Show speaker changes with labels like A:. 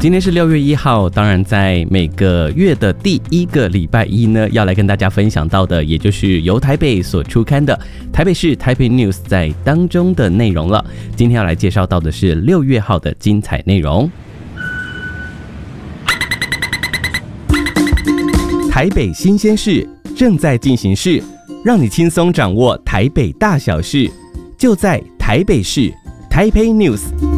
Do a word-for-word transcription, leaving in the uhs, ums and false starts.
A: 今天是六月一号，当然在每个月的第一个礼拜一呢，要来跟大家分享到的，也就是由台北所出刊的台北市台北 News 在当中的内容了。今天要来介绍到的是六月号的精彩内容。台北新鲜事正在进行式，让你轻松掌握台北大小事，就在台北市台北 News。